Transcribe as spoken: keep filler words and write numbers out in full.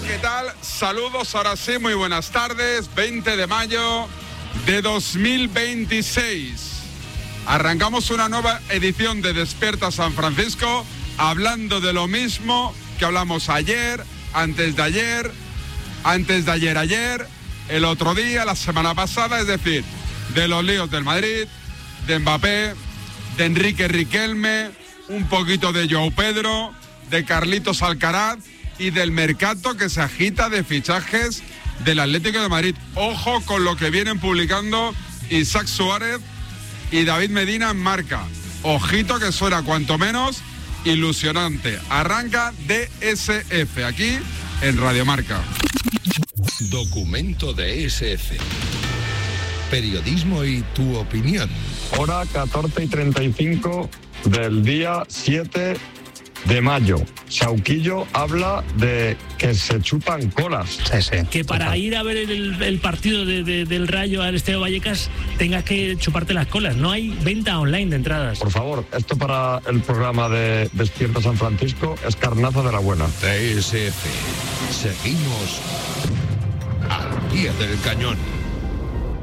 ¿qué tal? Saludos, ahora sí, muy buenas tardes. veinte de mayo de dos mil veintiséis. Arrancamos una nueva edición de Despierta San Francisco, hablando de lo mismo que hablamos ayer, antes de ayer, antes de ayer ayer, el otro día, la semana pasada, es decir, de los líos del Madrid, de Mbappé, de Enrique Riquelme, un poquito de Joao Pedro, de Carlitos Alcaraz y del mercado que se agita de fichajes del Atlético de Madrid. Ojo con lo que vienen publicando Isaac Suárez y David Medina en Marca. Ojito que suena cuanto menos ilusionante. Arranca D S F aquí en Radio Marca. Documento de S F. Periodismo y tu opinión. Hora catorce y treinta y cinco del día siete de mayo. Sauquillo habla de que se chupan colas. Sí, sí. Que para Total. ir a ver el, el partido de, de, del Rayo al Estadio Vallecas tengas que chuparte las colas. No hay venta online de entradas. Por favor, esto para el programa de Despierta San Francisco es carnaza de la buena. D S F. Seguimos al pie del cañón.